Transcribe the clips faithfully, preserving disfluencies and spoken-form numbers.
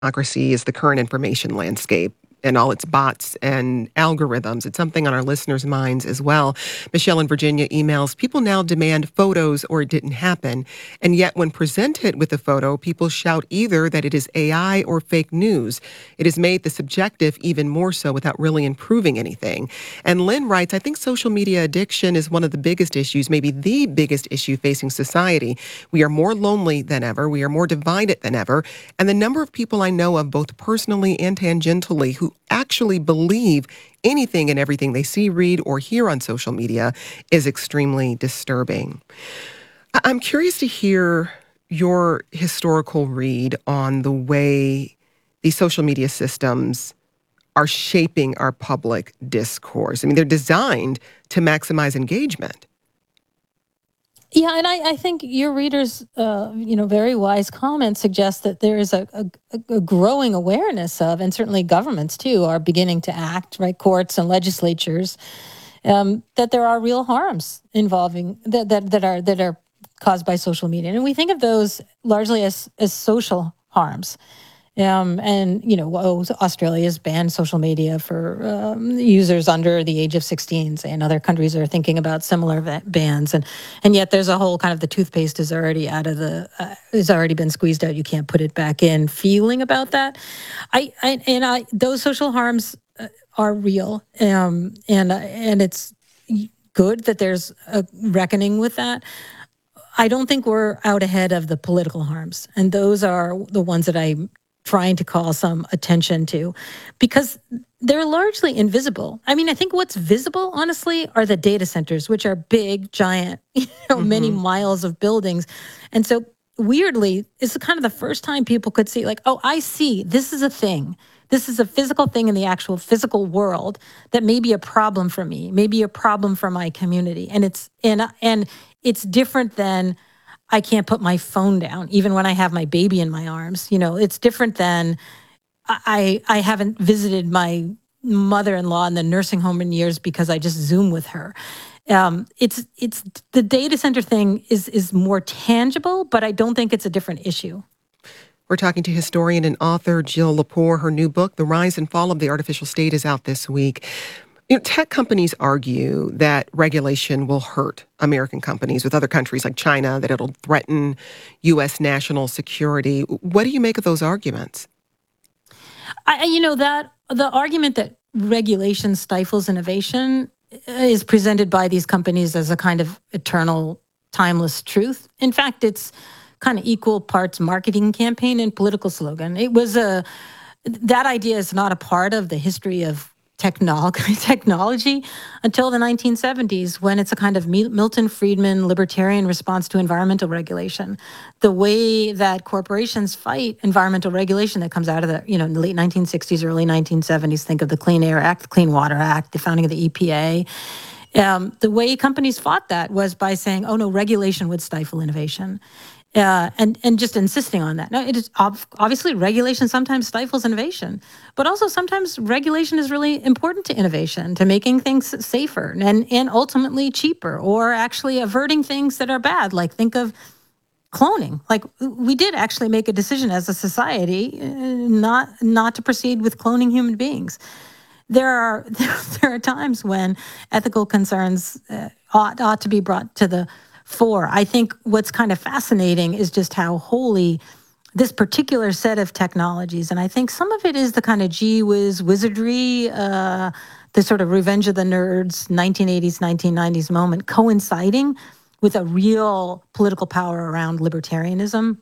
Democracy is the current information landscape and all its bots and algorithms. It's something on our listeners' minds as well. Michelle in Virginia emails, people now demand photos or it didn't happen. And yet when presented with a photo, people shout either that it is A I or fake news. It has made the subjective even more so without really improving anything. And Lynn writes, I think social media addiction is one of the biggest issues, maybe the biggest issue facing society. We are more lonely than ever. We are more divided than ever. And the number of people I know of, both personally and tangentially, who actually believe anything and everything they see, read, or hear on social media is extremely disturbing. I- I'm curious to hear your historical read on the way these social media systems are shaping our public discourse. I mean, they're designed to maximize engagement. Yeah, and I, I think your readers, uh, you know, very wise comment suggests that there is a, a, a growing awareness of, and certainly governments too are beginning to act, right? Courts and legislatures, um, that there are real harms involving that, that that are that are caused by social media, and we think of those largely as as social harms. Um, and, you know, oh, Australia has banned social media for um, users under the age of sixteen, say, and other countries are thinking about similar va- bans. And and yet there's a whole kind of the toothpaste is already out of the, uh, has already been squeezed out. You can't put it back in feeling about that. I, I and I, those social harms uh, are real. Um, and, uh, and it's good that there's a reckoning with that. I don't think we're out ahead of the political harms. And those are the ones that I trying to call some attention to because they're largely invisible. I mean, I think what's visible, honestly, are the data centers, which are big, giant, you know, mm-hmm. many miles of buildings. And so weirdly, it's kind of the first time people could see like, oh, I see, this is a thing. This is a physical thing in the actual physical world that may be a problem for me, maybe a problem for my community. And it's and and it's different than I can't put my phone down, even when I have my baby in my arms. You know, it's different than I I haven't visited my mother-in-law in the nursing home in years because I just Zoom with her. Um, it's it's the data center thing is is more tangible, but I don't think it's a different issue. We're talking to historian and author Jill Lepore. Her new book, The Rise and Fall of the Artificial State, is out this week. You know, tech companies argue that regulation will hurt American companies with other countries like China, that it'll threaten U S national security. What do you make of those arguments? I, you know, that the argument that regulation stifles innovation is presented by these companies as a kind of eternal, timeless truth. In fact, it's kind of equal parts marketing campaign and political slogan. It was a that idea is not a part of the history of technology technology until the nineteen seventies, when it's a kind of Milton Friedman libertarian response to environmental regulation. The way that corporations fight environmental regulation that comes out of the, you know, in the late nineteen sixties, early nineteen seventies, think of the Clean Air Act, the Clean Water Act, the founding of the E P A. Um, the way companies fought that was by saying, oh no, regulation would stifle innovation. Uh, and and just insisting on that. Now, it is ob- obviously regulation sometimes stifles innovation, but also sometimes regulation is really important to innovation, to making things safer and and ultimately cheaper, or actually averting things that are bad. Like think of cloning. Like we did actually make a decision as a society uh, not not to proceed with cloning human beings. There are there are times when ethical concerns uh, ought ought to be brought to the fore. I think what's kind of fascinating is just how wholly this particular set of technologies, and I think some of it is the kind of gee whiz wizardry, uh, the sort of Revenge of the Nerds, nineteen eighties, nineteen nineties moment, coinciding with a real political power around libertarianism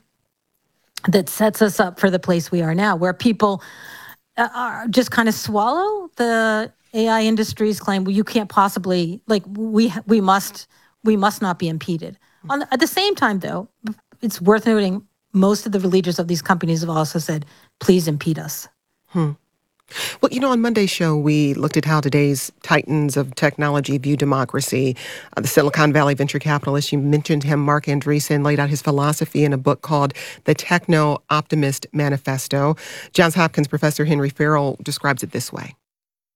that sets us up for the place we are now, where people uh, are just kind of swallow the A I industry's claim, well, you can't possibly, like, we we must we must not be impeded. On the, at the same time, though, it's worth noting most of the leaders of these companies have also said, please impede us. Hmm. Well, you know, on Monday's show, we looked at how today's titans of technology view democracy. Uh, the Silicon Valley venture capitalist, you mentioned him, Mark Andreessen, laid out his philosophy in a book called The Techno Optimist Manifesto. Johns Hopkins professor Henry Farrell describes it this way.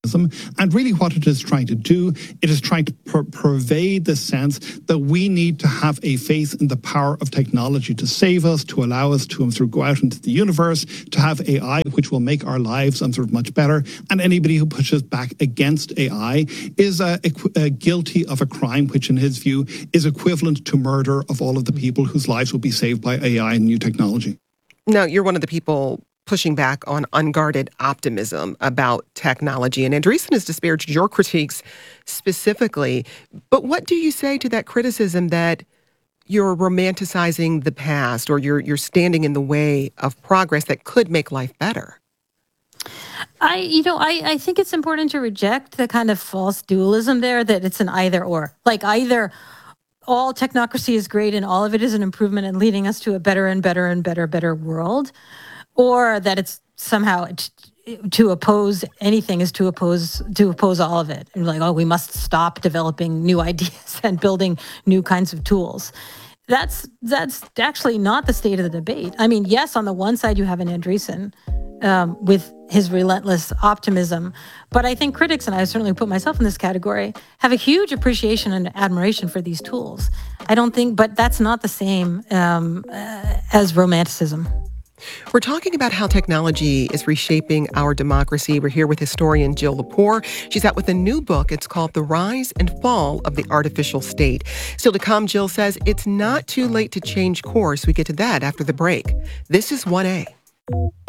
And really what it is trying to do, it is trying to per- pervade the sense that we need to have a faith in the power of technology to save us, to allow us to um, sort of go out into the universe, to have A I which will make our lives um, sort of much better. And anybody who pushes back against A I is uh, equ- uh, guilty of a crime which in his view is equivalent to murder of all of the people whose lives will be saved by A I and new technology. Now, you're one of the people pushing back on unguarded optimism about technology. And Andreessen has disparaged your critiques specifically. But what do you say to that criticism that you're romanticizing the past, or you're you're standing in the way of progress that could make life better? I, you know, I, I think it's important to reject the kind of false dualism there, that it's an either or. Like either all technocracy is great and all of it is an improvement and leading us to a better and better and better, better world, or that it's somehow t- to oppose anything is to oppose to oppose all of it. And like, oh, we must stop developing new ideas and building new kinds of tools. That's that's actually not the state of the debate. I mean, yes, on the one side you have an Andreessen um, with his relentless optimism, but I think critics, and I certainly put myself in this category, have a huge appreciation and admiration for these tools. I don't think, but that's not the same um, uh, as romanticism. We're talking about how technology is reshaping our democracy. We're here with historian Jill Lepore. She's out with a new book. It's called The Rise and Fall of the Artificial State. Still to come, Jill says it's not too late to change course. We get to that after the break. This is one A.